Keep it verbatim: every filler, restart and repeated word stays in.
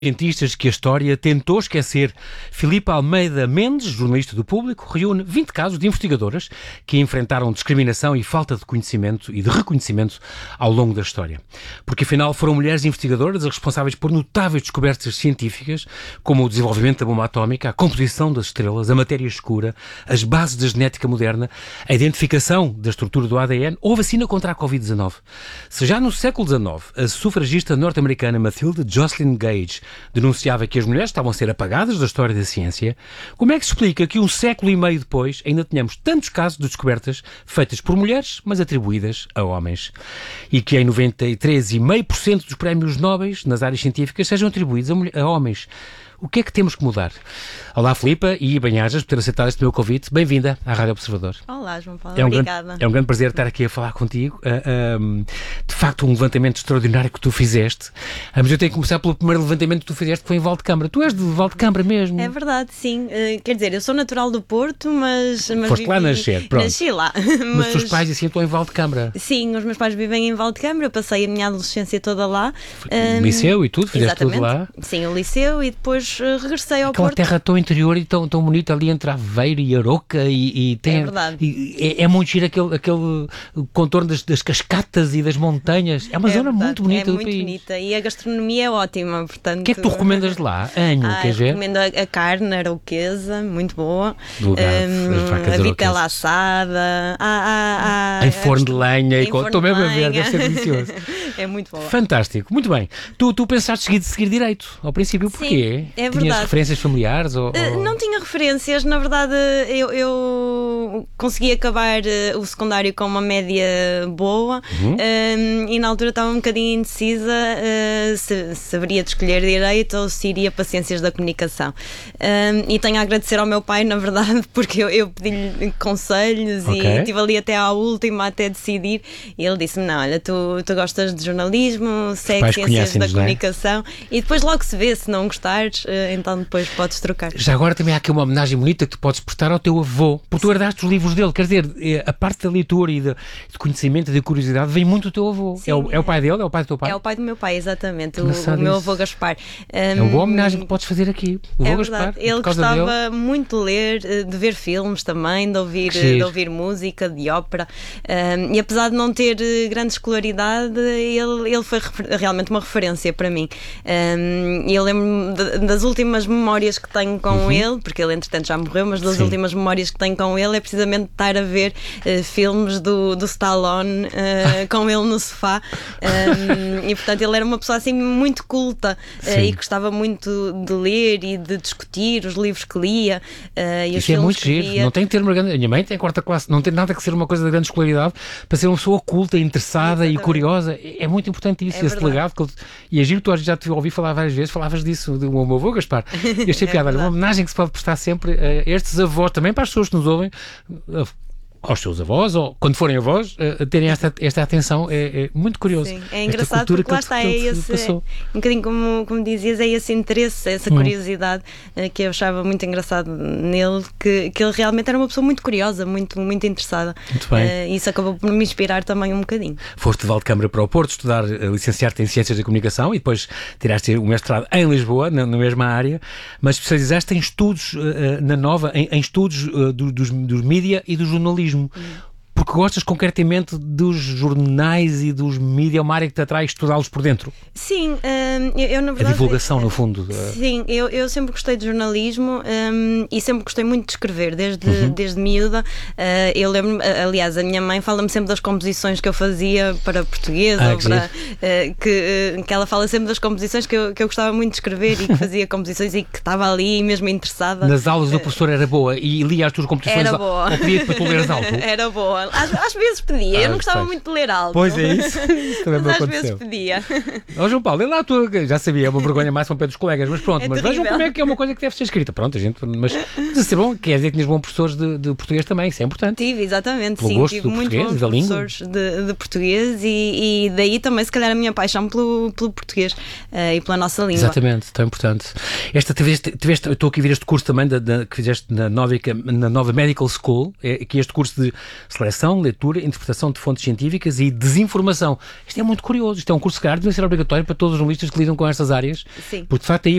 Cientistas que a história tentou esquecer. Filipe Almeida Mendes, jornalista do Público, reúne vinte casos de investigadoras que enfrentaram discriminação e falta de conhecimento e de reconhecimento ao longo da história. Porque afinal foram mulheres investigadoras as responsáveis por notáveis descobertas científicas, como o desenvolvimento da bomba atómica, a composição das estrelas, a matéria escura, as bases da genética moderna, a identificação da estrutura do A D N ou a vacina contra a covid dezanove. Se já no século dezanove a sufragista norte-americana Mathilde Jocelyn Gage denunciava que as mulheres estavam a ser apagadas da história da ciência, como é que se explica que um século e meio depois ainda tenhamos tantos casos de descobertas feitas por mulheres, mas atribuídas a homens? E que em noventa e três vírgula cinco por cento dos prémios Nobel nas áreas científicas sejam atribuídos a, mulher, a homens? O que é que temos que mudar? Olá, Filipe e Banhajas, por ter aceitado este meu convite. Bem-vinda à Rádio Observador. Olá, João Paulo. É um Obrigada. Grande, é um grande prazer estar aqui a falar contigo. Uh, um, de facto, um levantamento extraordinário que tu fizeste. Uh, mas eu tenho que começar pelo primeiro levantamento que tu fizeste, que foi em Valdecambra. Tu és de Valdecambra mesmo? É verdade, sim. Uh, quer dizer, eu sou natural do Porto, mas... mas Foste vivi... lá nascer, pronto. Nasci lá. Mas, mas os teus pais assim estão em Valdecambra? Sim, os meus pais vivem em Valdecambra. Eu passei a minha adolescência toda lá. Um, liceu e tudo? Fizeste exatamente. Tudo lá? Sim, o liceu e depois uh, regressei ao Aquela Porto. terra tão interior e tão, tão bonita ali entre Aveiro e Aroca e, e tem, é verdade. E, é, é muito giro aquele, aquele contorno das, das cascatas e das montanhas. É uma é zona verdade. muito bonita é do muito país. bonita e a gastronomia é ótima, portanto... O que é que tu recomendas de lá? Anho, ah, queres ver? Recomendo a, a carne arauquesa, muito boa. Lugar, um, a vitela assada. A, a, a, em forno de lenha. Estou mesmo a ver, lenha. deve ser delicioso. É muito boa. Fantástico, muito bem. Tu, tu pensaste seguir, seguir direito ao princípio, porquê? Sim, é Tinhas verdade. referências familiares? Ou, ou... Uh, não tinha referências, na verdade eu, eu consegui acabar uh, o secundário com uma média boa. Uhum. um, e na altura estava um bocadinho indecisa uh, se, se haveria de escolher direito ou se iria para ciências da comunicação. Um, e tenho a agradecer ao meu pai, na verdade, porque eu, eu pedi-lhe conselhos okay. e estive ali até à última até decidir e ele disse-me, não, olha, tu, tu gostas de jornalismo, segue ciências da comunicação é? E depois logo se vê, se não gostares, uh, então depois podes trocar. Já agora também há aqui uma homenagem bonita que tu podes prestar ao teu avô, porque tu herdaste os livros dele, quer dizer, a parte da leitura e de, de conhecimento e de curiosidade vem muito do teu avô. Sim, é, o, é o pai dele? É o pai do teu pai? É o pai do meu pai, exatamente, o, o meu avô Gaspar. Um, é uma boa homenagem que podes fazer aqui, o avô é Gaspar. Ele gostava dele. muito de ler, de ver filmes também, de ouvir, de ouvir música, de ópera, um, e apesar de não ter grande escolaridade, ele, ele foi realmente uma referência para mim. Um, e eu lembro-me das últimas memórias que tenho com uhum. ele, porque ele entretanto já morreu, mas das Sim. últimas memórias que tenho com ele é precisamente estar a ver uh, filmes do, do Stallone uh, com ele no sofá. Um, e portanto ele era uma pessoa assim muito culta uh, e gostava muito de ler e de discutir os livros que lia. Uh, e os Isso é muito giro, via. Não tem que ter uma grande. A minha mãe tem a quarta classe, não tem nada que ser uma coisa de grande escolaridade para ser uma pessoa culta, interessada Exatamente. E curiosa. É muito importante isso, é esse verdade. Legado. Que ele... E é giro, tu já te ouvi falar várias vezes, falavas disso do meu avô Gaspar. E achei é piada, uma homenagem que se pode prestar sempre a estes avós, também para as pessoas que nos ouvem, aos seus avós, ou quando forem avós, uh, terem esta, esta atenção, é, é muito curioso. Sim, é engraçado porque lá está, é esse, é, um bocadinho como, como dizias, é esse interesse, essa hum. curiosidade uh, que eu achava muito engraçado nele, que, que ele realmente era uma pessoa muito curiosa, muito, muito interessada. Muito bem. Uh, isso acabou por me inspirar também um bocadinho. Foste de Valdecambra para o Porto estudar, uh, licenciar-te em Ciências da Comunicação e depois tiraste o mestrado em Lisboa, na, na mesma área, mas especializaste em estudos, uh, na nova, em, em estudos uh, do, dos, dos mídia e do jornalismo. Hum. Porque gostas concretamente dos jornais e dos mídias, é uma área que te atrai estudá-los por dentro? Sim, um, eu, eu na verdade... A divulgação, no fundo. Sim, eu, eu sempre gostei de jornalismo um, e sempre gostei muito de escrever, desde, uhum. desde miúda. Uh, eu lembro, aliás, a minha mãe fala-me sempre das composições que eu fazia para português, ah, ou que, para, uh, que, uh, que ela fala sempre das composições que eu, que eu gostava muito de escrever e que fazia composições e que estava ali mesmo interessada. Nas aulas do professor era boa e lia as tuas composições? Era boa. Ou pedia para tu leres alto? Era boa. Às, às vezes pedia, ah, eu não gostava pois. muito de ler alto. Pois é isso, isso também mas me às vezes pedia. Ó oh, João Paulo, lê lá a tua, já sabia, é uma vergonha máxima para os colegas, mas pronto, é mas terrível. Vejam como é que é uma coisa que deve ser escrita. Pronto, a gente, mas de ser bom, quer dizer que tinhas bons professores de, de português também, isso é importante. Tive, exatamente, pelo sim, gosto tive do muito português, bons da professores de, de português e, e daí também se calhar a minha paixão pelo, pelo português uh, e pela nossa língua. Exatamente, tão importante. Esta, tiveste, tiveste, eu estou aqui a ver este curso também da, da, que fizeste na nova, na nova Medical School, é, que é este curso de seleção investigação, leitura, interpretação de fontes científicas e desinformação. Isto é muito curioso. Isto é um curso que deve ser obrigatório para todos os jornalistas que lidam com estas áreas. Sim. Porque, de facto, aí